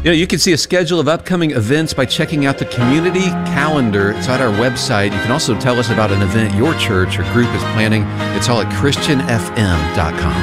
You can see a schedule of upcoming events by checking out the community calendar. It's at our website. You can also tell us about an event your church or group is planning. It's all at christianfm.com.